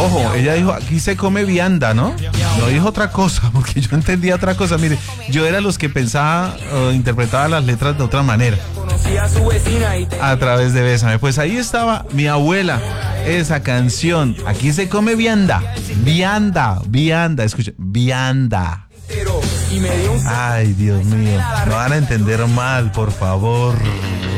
Ojo, ella dijo, aquí se come vianda, ¿no? No dijo otra cosa, porque yo entendía otra cosa. Mire, yo era los que pensaba o interpretaba las letras de otra manera. A través de Bésame. Pues ahí estaba mi abuela, esa canción. Aquí se come vianda. Vianda, escucha, vianda. Ay, Dios mío, no van a entender mal, por favor.